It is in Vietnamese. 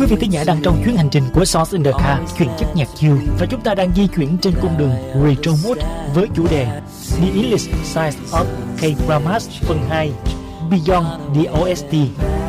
Quý vị thính giả đang trong chuyến hành trình của Songs in the Car, chuyển chất nhạc chill, và chúng ta đang di chuyển trên cung đường Retro Mood với chủ đề The Endless Science of K-Dramas phần 2 Beyond the OST.